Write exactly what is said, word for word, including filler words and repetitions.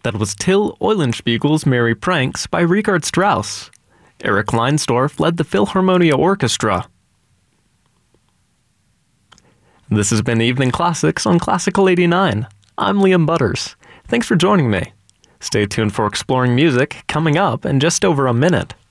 That was Till Eulenspiegel's Merry Pranks by Richard Strauss. Eric Leinsdorf led the Philharmonia Orchestra. This has been Evening Classics on Classical eighty-nine. I'm Liam Butters. Thanks for joining me. Stay tuned for Exploring Music coming up in just over a minute.